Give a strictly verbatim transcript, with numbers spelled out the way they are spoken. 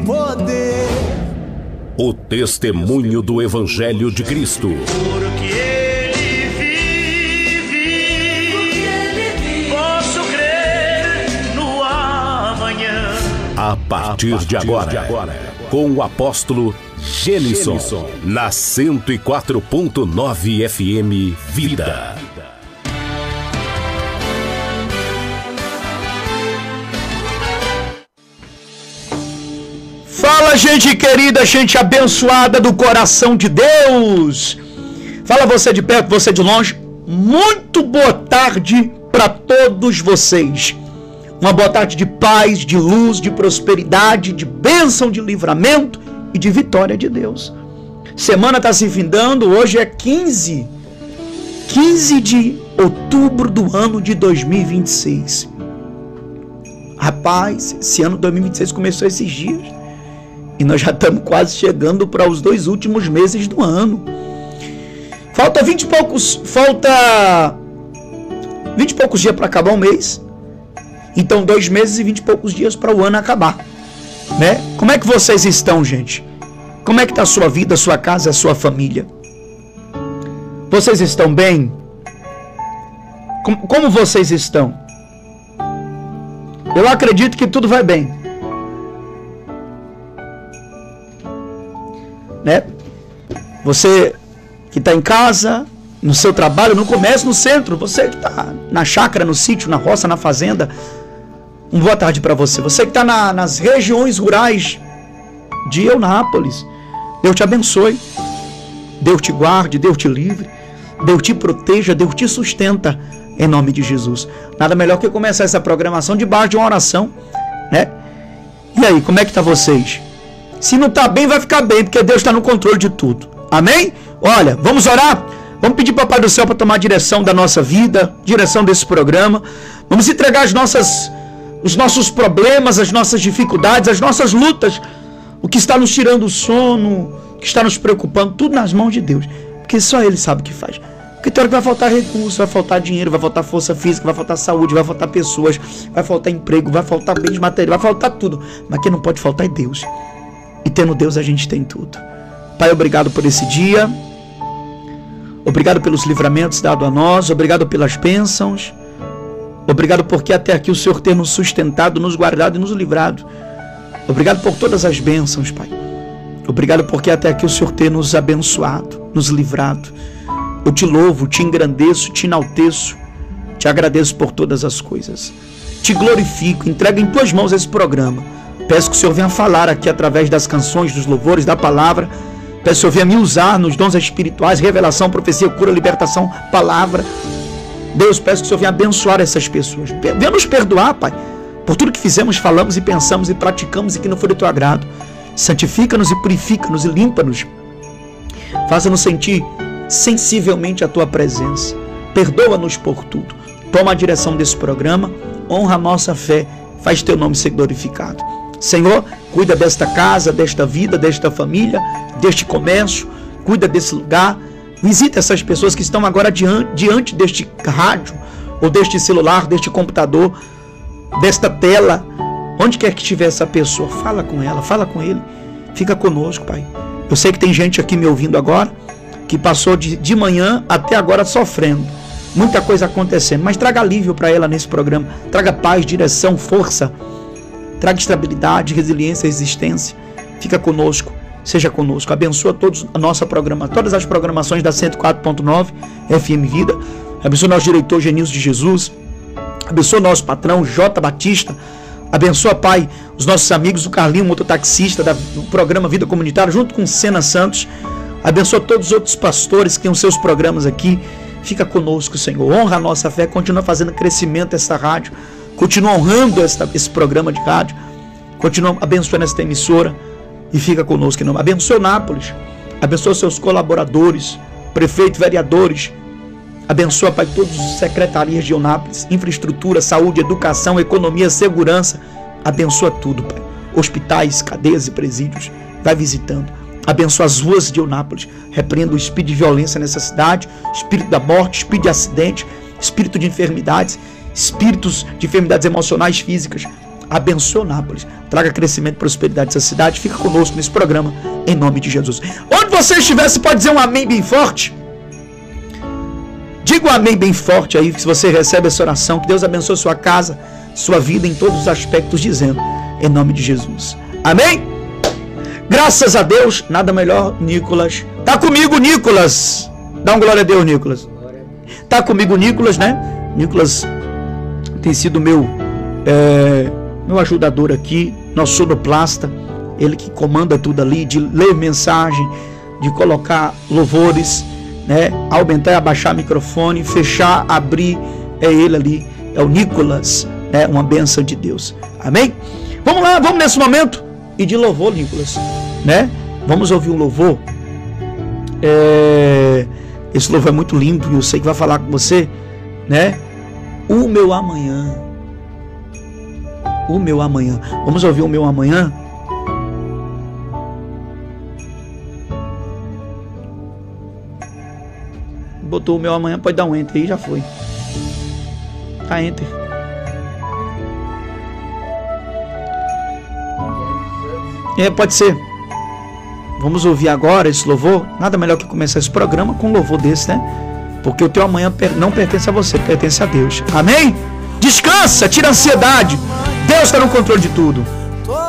Poder. O testemunho do Evangelho de Cristo. Porque ele vive, porque ele vive, posso crer no amanhã. A partir, A partir de, agora, de agora, com o apóstolo Genison, na cento e quatro ponto nove F M Vida. Fala, gente querida, gente abençoada do coração de Deus. Fala você de perto, você de longe. Muito boa tarde para todos vocês. Uma boa tarde de paz, de luz, de prosperidade, de bênção, de livramento e de vitória de Deus. Semana está se findando, hoje é quinze de outubro do ano de dois mil e vinte e seis. Rapaz, esse ano dois mil e vinte e seis começou esses dias. E nós já estamos quase chegando para os dois últimos meses do ano. Falta vinte e poucos, falta vinte e poucos dias para acabar o mês. Então, dois meses e vinte e poucos dias para o ano acabar, né? Como é que vocês estão, gente? Como é que está a sua vida, a sua casa, a sua família? Vocês estão bem? Como, como vocês estão? Eu acredito que tudo vai bem, né? Você que está em casa, no seu trabalho, no comércio, no centro, você que está na chácara, no sítio, na roça, na fazenda, uma boa tarde para você. Você que está na, nas regiões rurais de Eunápolis, Deus te abençoe, Deus te guarde, Deus te livre, Deus te proteja, Deus te sustenta, em nome de Jesus. Nada melhor que começar essa programação debaixo de uma oração, né? E aí, como é que tá vocês? Se não tá bem, vai ficar bem, porque Deus está no controle de tudo. Amém? Olha, vamos orar? Vamos pedir para o Pai do Céu para tomar a direção da nossa vida, direção desse programa. Vamos entregar as nossas, os nossos problemas, as nossas dificuldades, as nossas lutas, o que está nos tirando o sono, o que está nos preocupando, tudo nas mãos de Deus. Porque só Ele sabe o que faz. Porque tem hora que vai faltar recurso, vai faltar dinheiro, vai faltar força física, vai faltar saúde, vai faltar pessoas, vai faltar emprego, vai faltar bens materiais, vai faltar tudo. Mas quem não pode faltar é Deus. E tendo Deus a gente tem tudo. Pai, obrigado por esse dia. Obrigado pelos livramentos dados a nós. Obrigado pelas bênçãos. Obrigado porque até aqui o Senhor tem nos sustentado, nos guardado e nos livrado. Obrigado por todas as bênçãos, Pai. Obrigado porque até aqui o Senhor tem nos abençoado, nos livrado. Eu te louvo, te engrandeço, te enalteço. Te agradeço por todas as coisas. Te glorifico, entrego em tuas mãos esse programa. Peço que o Senhor venha falar aqui através das canções, dos louvores, da palavra. Peço que o Senhor venha me usar nos dons espirituais, revelação, profecia, cura, libertação, palavra. Deus, peço que o Senhor venha abençoar essas pessoas. Venha nos perdoar, Pai, por tudo que fizemos, falamos e pensamos e praticamos e que não foi do teu agrado. Santifica-nos e purifica-nos e limpa-nos. Faça-nos sentir sensivelmente a tua presença. Perdoa-nos por tudo. Toma a direção desse programa. Honra a nossa fé. Faz teu nome ser glorificado. Senhor, cuida desta casa, desta vida, desta família, deste comércio, cuida desse lugar. Visita essas pessoas que estão agora diante, diante deste rádio, ou deste celular, deste computador, desta tela. Onde quer que estiver essa pessoa, fala com ela, fala com ele. Fica conosco, Pai. Eu sei que tem gente aqui me ouvindo agora, que passou de, de manhã até agora sofrendo. Muita coisa acontecendo, mas traga alívio para ela nesse programa. Traga paz, direção, força. Traga estabilidade, resiliência, resistência. Fica conosco, seja conosco. Abençoa todos a nossa programa, todas as programações da cento e quatro ponto nove F M Vida. Abençoa nosso diretor Genilson de Jesus. Abençoa nosso patrão J. Batista. Abençoa, Pai, os nossos amigos, o Carlinho, mototaxista do programa Vida Comunitária, junto com Sena Santos. Abençoa todos os outros pastores que têm os seus programas aqui. Fica conosco, Senhor. Honra a nossa fé. Continua fazendo crescimento essa rádio. Continua honrando esta, esse programa de rádio. Continua abençoando esta emissora. E fica conosco. Não. Abençoa Eunápolis. Abençoa seus colaboradores, prefeito, vereadores. Abençoa, Pai, todas as secretarias de Eunápolis. Infraestrutura, saúde, educação, economia, segurança. Abençoa tudo, Pai. Hospitais, cadeias e presídios. Vai visitando. Abençoa as ruas de Eunápolis. Repreenda o espírito de violência nessa cidade, espírito da morte, espírito de acidente, espírito de enfermidades, espíritos de enfermidades emocionais, físicas. abençoe Nápoles, traga crescimento e prosperidade nessa cidade. Fica conosco nesse programa, em nome de Jesus. Onde você estiver, você pode dizer um amém bem forte? Diga um amém bem forte aí, se você recebe essa oração. Que Deus abençoe sua casa, sua vida em todos os aspectos, dizendo, em nome de Jesus. Amém? Graças a Deus, nada melhor, Nicolas. Tá comigo, Nicolas? Dá um glória a Deus, Nicolas. Tá comigo, Nicolas, né? Nicolas tem sido meu, é, meu ajudador aqui, nosso sonoplasta. Ele que comanda tudo ali, de ler mensagem, de colocar louvores, né? Aumentar e abaixar microfone, fechar, abrir. É ele ali, é o Nicolas, né? Uma bênção de Deus. Amém? Vamos lá, vamos nesse momento e de louvor, Nicolas, né? Vamos ouvir um louvor. É... Esse louvor é muito lindo e eu sei que vai falar com você, né? O meu amanhã. O meu amanhã. Vamos ouvir o meu amanhã? Botou o meu amanhã, pode dar um enter aí, já foi. Tá, enter. É, pode ser. Vamos ouvir agora esse louvor. Nada melhor que começar esse programa com um louvor desse, né? Porque o teu amanhã não pertence a você, pertence a Deus. Amém? Descansa, tira a ansiedade. Deus está no controle de tudo.